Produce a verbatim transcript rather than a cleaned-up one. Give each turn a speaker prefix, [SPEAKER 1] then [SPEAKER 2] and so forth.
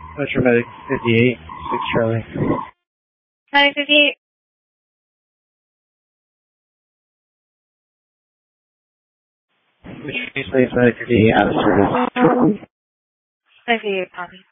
[SPEAKER 1] Metro Medic fifty-eight, six Charlie.
[SPEAKER 2] Medic fifty-eight.
[SPEAKER 1] Which place Medic fifty-eight out of service?
[SPEAKER 2] Medic fifty-eight, copy.